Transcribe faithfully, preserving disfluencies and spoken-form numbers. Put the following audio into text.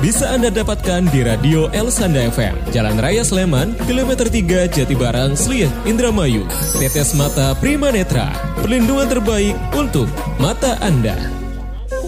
bisa Anda dapatkan di Radio El Sanda F M, Jalan Raya Sleman, kilometer tiga Jatibarang, Sliek, Indramayu. Tetes Mata Prima Netra, perlindungan terbaik untuk mata Anda.